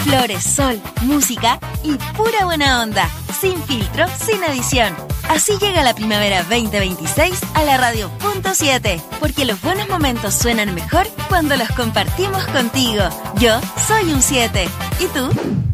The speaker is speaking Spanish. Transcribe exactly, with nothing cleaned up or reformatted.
Flores, sol, música y pura buena onda. Sin filtro, sin edición. Así llega la primavera veinte veintiséis a la radio punto siete. Porque los buenos momentos suenan mejor cuando los compartimos contigo. Yo soy un siete. ¿Y tú?